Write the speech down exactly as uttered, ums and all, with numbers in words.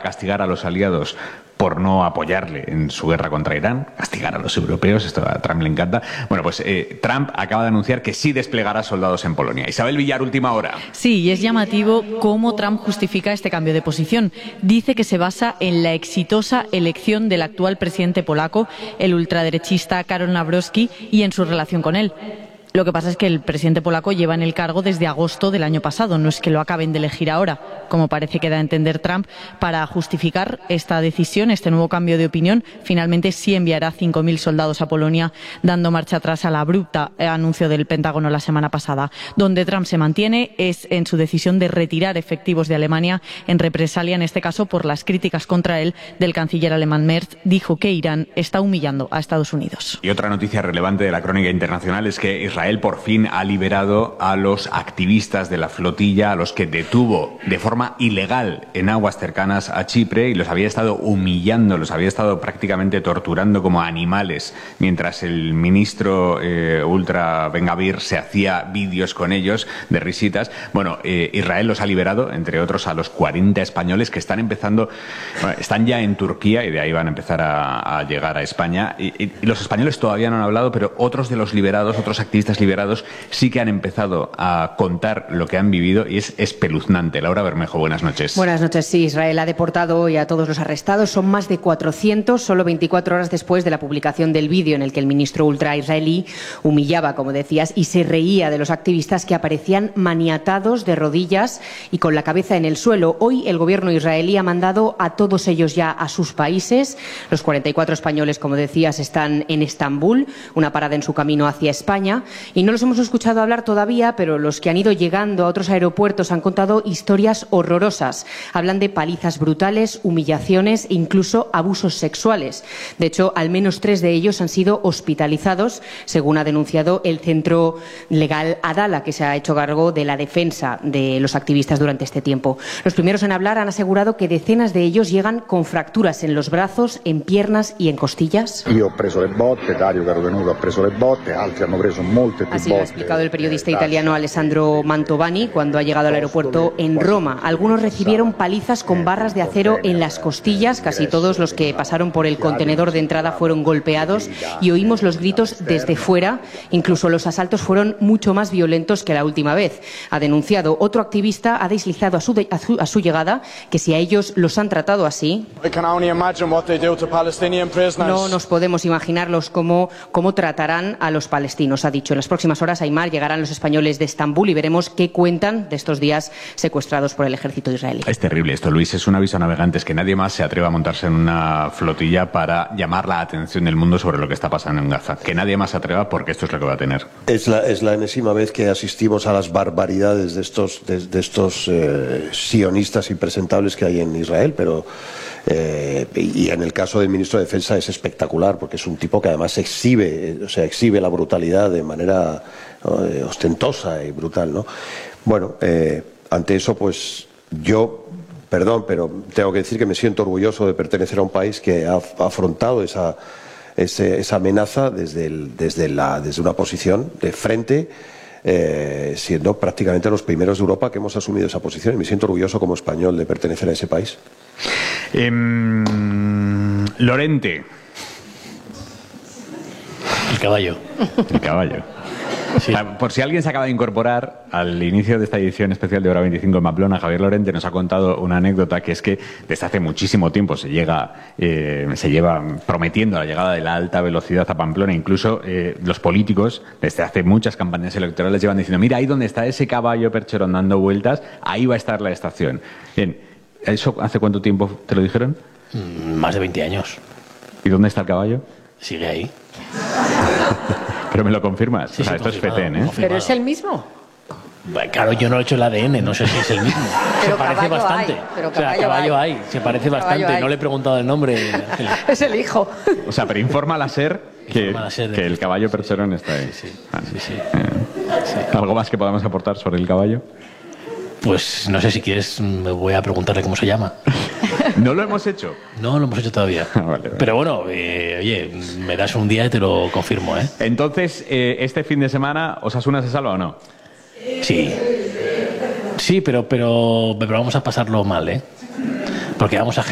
castigar a los aliados por no apoyarle en su guerra contra Irán, castigar a los europeos, esto a Trump le encanta. Bueno, pues eh, Trump acaba de anunciar que sí desplegará soldados en Polonia. Isabel Villar, última hora. Sí, y es llamativo cómo Trump justifica este cambio de posición. Dice que se basa en la exitosa elección del actual presidente polaco, el ultraderechista Karol Nawrocki, y en su relación con él. Lo que pasa es que el presidente polaco lleva en el cargo desde agosto del año pasado, no es que lo acaben de elegir ahora, como parece que da a entender Trump. Para justificar esta decisión, este nuevo cambio de opinión, finalmente sí enviará cinco mil soldados a Polonia, dando marcha atrás al abrupto anuncio del Pentágono la semana pasada. Donde Trump se mantiene es en su decisión de retirar efectivos de Alemania en represalia, en este caso por las críticas contra él del canciller alemán Merz. Dijo que Irán está humillando a Estados Unidos. Y otra noticia relevante de la crónica internacional es que Israel Israel por fin ha liberado a los activistas de la flotilla, a los que detuvo de forma ilegal en aguas cercanas a Chipre y los había estado humillando, los había estado prácticamente torturando como animales, mientras el ministro eh, ultra Ben Gvir se hacía vídeos con ellos de risitas. Bueno, eh, Israel los ha liberado, entre otros a los cuarenta españoles que están empezando, bueno, están ya en Turquía y de ahí van a empezar a, a llegar a España. Y, y, y los españoles todavía no han hablado, pero otros de los liberados, otros activistas liberados, sí que han empezado a contar lo que han vivido y es espeluznante. Laura Bermejo, buenas noches. Buenas noches. Sí, Israel ha deportado hoy a todos los arrestados. Son más de cuatrocientos, solo veinticuatro horas después de la publicación del vídeo en el que el ministro ultra israelí humillaba, como decías, y se reía de los activistas que aparecían maniatados de rodillas y con la cabeza en el suelo. Hoy el gobierno israelí ha mandado a todos ellos ya a sus países. Los cuarenta y cuatro españoles, como decías, están en Estambul, una parada en su camino hacia España. Y no los hemos escuchado hablar todavía, pero los que han ido llegando a otros aeropuertos han contado historias horrorosas. Hablan de palizas brutales, humillaciones e incluso abusos sexuales. De hecho, al menos tres de ellos han sido hospitalizados, según ha denunciado el centro legal Adala, que se ha hecho cargo de la defensa de los activistas durante este tiempo. Los primeros en hablar han asegurado que decenas de ellos llegan con fracturas en los brazos, en piernas y en costillas. Yo he preso le botte, Dario caro venuto ha preso le botte, altri hanno preso molte più botte. Así lo ha explicado el periodista italiano Alessandro Mantovani cuando ha llegado al aeropuerto en Roma. Algunos recibieron palizas con barras de acero en las costillas. Casi todos los que pasaron por el contenedor de entrada fueron golpeados y oímos los gritos desde fuera. Incluso los asaltos fueron mucho más violentos que la última vez. Ha denunciado otro activista, ha deslizado a su, de, a su, a su llegada que si a ellos los han tratado así, no nos podemos imaginarlos cómo, cómo tratarán a los palestinos, ha dicho. En las próximas horas, Aymar, llegarán los españoles de Estambul y veremos qué cuentan de estos días secuestrados por el ejército israelí. Es terrible esto, Luis. Es un aviso a navegantes que nadie más se atreva a montarse en una flotilla para llamar la atención del mundo sobre lo que está pasando en Gaza. Que nadie más se atreva porque esto es lo que va a tener. Es la, es la enésima vez que asistimos a las barbaridades de estos, de, de estos eh, sionistas impresentables que hay en Israel, pero eh, y en el caso del ministro de Defensa es espectacular porque es un tipo que además exhibe, o sea, exhibe la brutalidad de manera eh, ostentosa y brutal, ¿no? Bueno, eh, ante eso, pues yo, perdón, pero tengo que decir que me siento orgulloso de pertenecer a un país que ha, ha afrontado esa, ese, esa amenaza desde, el, desde, la, desde una posición de frente, eh, siendo prácticamente los primeros de Europa que hemos asumido esa posición, y me siento orgulloso como español de pertenecer a ese país. Eh, Lorente. El caballo. El caballo. Sí. Por si alguien se acaba de incorporar al inicio de esta edición especial de Hora veinticinco en Pamplona, Javier Lorente nos ha contado una anécdota que es que desde hace muchísimo tiempo se llega, eh, se lleva prometiendo la llegada de la alta velocidad a Pamplona. Incluso eh, los políticos desde hace muchas campañas electorales llevan diciendo: mira, ahí donde está ese caballo percherón dando vueltas, ahí va a estar la estación. Bien, ¿eso hace cuánto tiempo te lo dijeron? Mm, más de veinte años. ¿Y dónde está el caballo? Sigue ahí. Pero me lo confirmas. Sí, o sea, sí, esto es fetén, ¿eh? ¿Pero es el mismo? Bueno, claro, yo no he hecho el A D N, no sé si es el mismo. Pero se parece bastante. Hay, pero o sea, caballo, caballo hay. hay. Se parece bastante. Hay. No le he preguntado el nombre. Es el hijo. O sea, pero informa a la SER que, Informa a la SER de que el caballo sí, percherón sí, está ahí. Sí, sí. Ah, sí, sí. Eh, sí. ¿Algo más que podamos aportar sobre el caballo? Pues no sé, si quieres me voy a preguntarle cómo se llama. ¿No lo hemos hecho? No lo hemos hecho todavía. Ah, vale, vale. Pero bueno, eh, oye, me das un día y te lo confirmo, ¿eh? Entonces, eh, ¿este fin de semana Osasuna se salva o no? Sí. Sí, pero, pero, pero vamos a pasarlo mal, ¿eh? Porque vamos a